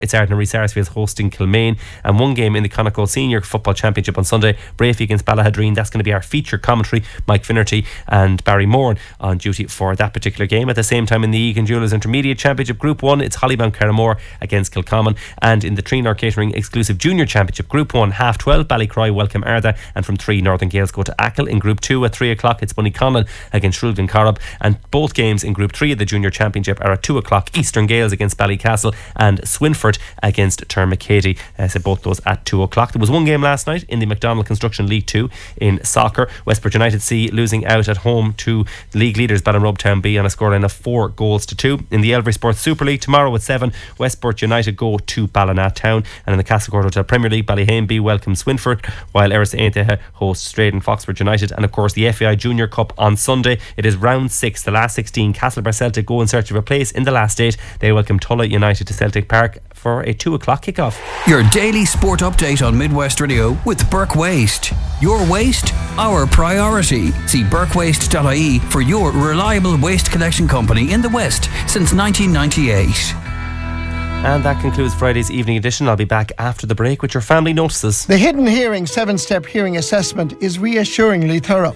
It's Ardnary Sarsfields hosting Kilmaine, and one game in the Connacht Senior Football Championship on Sunday, Brafey against Ballahadreen. That's going to be our feature commentary. Mike Finnerty and Barry Moran on duty for that particular game. At the same time, in the Egan Jewelers Intermediate Championship Group 1, it's Hollybound Carramore against Kilcommon, and in the Trinor Catering Exclusive Junior Championship Group 1, 12:30 Ballycroy welcome Arda, and from 3 Northern Gales go to Achill. In Group 2 at 3 o'clock, it's Bunnyconlon against Shrulgan Corrib, and both games in Group 3 of the Junior Championship are at 2 o'clock. Eastern Gales against Ballycastle and Swinford against Termacady. So both those at 2 o'clock. There was one game last night in the McDonald Construction League 2 in soccer. Westport United C losing out at home to league leaders Ballinrobe Town B on a scoreline of 4-2. In the Elvery Sports Super League tomorrow at 7, Westport United go to Ballina Town, and in the Castlecourt Hotel Premier League, Ballyhane B welcomes Swinford, while Erris Ainteha hosts Straden Foxford United. And of course the FAI Junior Cup on Sunday. It is round 6, the last 16. Castlebar Celtic go in search of a place in the last 8. They welcome Tulla United to Celtic Park for a 2 o'clock kickoff. Your daily sport update on Midwest Radio with Burke Waste. Your waste, our priority. See burkewaste.ie for your reliable waste collection company in the West since 1998. And that concludes Friday's evening edition. I'll be back after the break with your family notices. The Hidden Hearing 7-step hearing assessment is reassuringly thorough.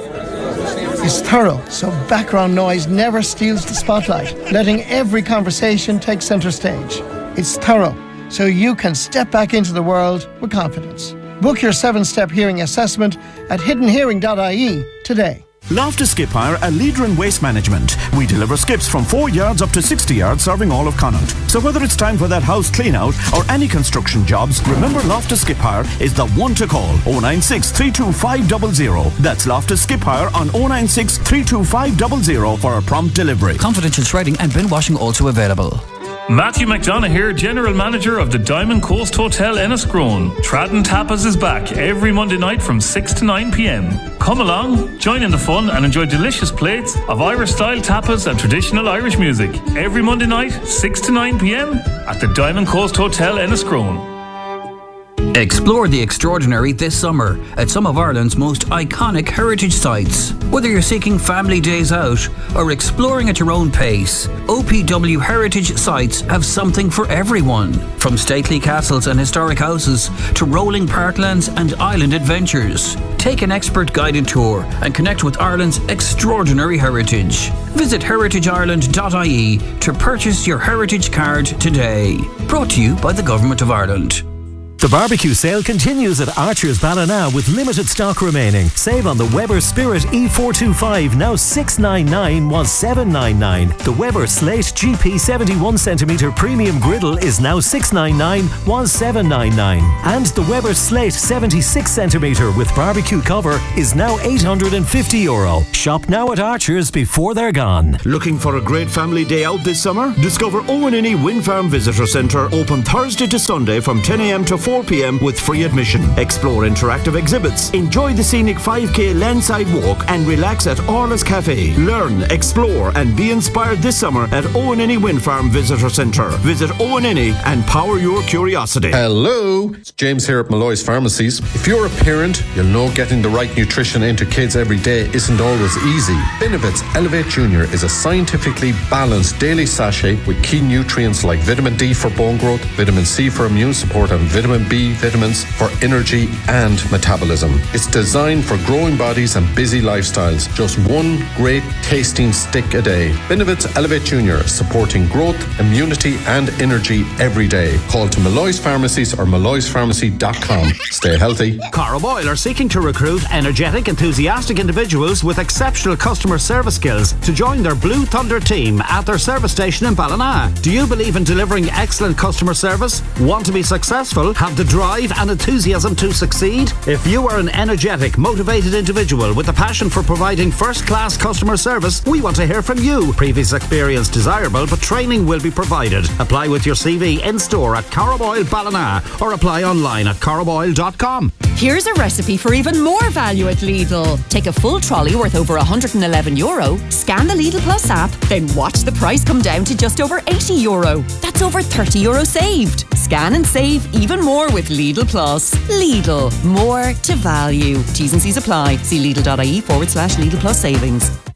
It's thorough, so background noise never steals the spotlight, letting every conversation take centre stage. It's thorough, so you can step back into the world with confidence. Book your 7-step hearing assessment at hiddenhearing.ie today. Loftus Skip Hire, a leader in waste management. We deliver skips from 4 yards up to 60 yards, serving all of Connacht. So whether it's time for that house clean out or any construction jobs, remember Loftus Skip Hire is the one to call. 096 325 00. That's Loftus Skip Hire on 096 325 00 for a prompt delivery. Confidential shredding and bin washing also available. Matthew McDonough here, General Manager of the Diamond Coast Hotel Enniscrone. Tradden Tapas is back every Monday night from 6 to 9 p.m. Come along, join in the fun and enjoy delicious plates of Irish-style tapas and traditional Irish music. Every Monday night, 6 to 9 p.m. at the Diamond Coast Hotel Enniscrone. Explore the extraordinary this summer at some of Ireland's most iconic heritage sites. Whether you're seeking family days out or exploring at your own pace, OPW heritage sites have something for everyone. From stately castles and historic houses to rolling parklands and island adventures. Take an expert guided tour and connect with Ireland's extraordinary heritage. Visit heritageIreland.ie to purchase your heritage card today. Brought to you by the Government of Ireland. The barbecue sale continues at Archer's Ballina with limited stock remaining. Save on the Weber Spirit E425, now $699 was $799. The Weber Slate GP 71cm premium griddle is now $699 was $799. And the Weber Slate 76cm with barbecue cover is now €850. Shop now at Archer's before they're gone. Looking for a great family day out this summer? Discover Owenini Wind Farm Visitor Centre, open Thursday to Sunday from 10 a.m. to 4 p.m. with free admission. Explore interactive exhibits, enjoy the scenic 5k landside walk and relax at Orla's Cafe. Learn, explore and be inspired this summer at Owenini Wind Farm Visitor Centre. Visit Owenini and power your curiosity. Hello, it's James here at Malloy's Pharmacies. If you're a parent, you'll know getting the right nutrition into kids every day isn't always easy. Benevit's Elevate Junior is a scientifically balanced daily sachet with key nutrients like vitamin D for bone growth, vitamin C for immune support and vitamin B vitamins for energy and metabolism. It's designed for growing bodies and busy lifestyles. Just one great tasting stick a day. Benevit's Elevate Junior, supporting growth, immunity and energy every day. Call to Malloy's Pharmacies or malloyspharmacy.com. Stay healthy. Carrow Oil are seeking to recruit energetic, enthusiastic individuals with exceptional customer service skills to join their Blue Thunder team at their service station in Ballina. Do you believe in delivering excellent customer service? Want to be successful? Have the drive and enthusiasm to succeed? If you are an energetic, motivated individual with a passion for providing first-class customer service, we want to hear from you. Previous experience desirable, but training will be provided. Apply with your CV in-store at Carrow Oil Ballina or apply online at carrowoil.com. Here's a recipe for even more value at Lidl. Take a full trolley worth over €111, scan the Lidl Plus app, then watch the price come down to just over €80. That's over €30 saved. Scan and save even more with Lidl Plus. Lidl, more to value. T's and C's apply. See lidl.ie/Lidl Plus savings.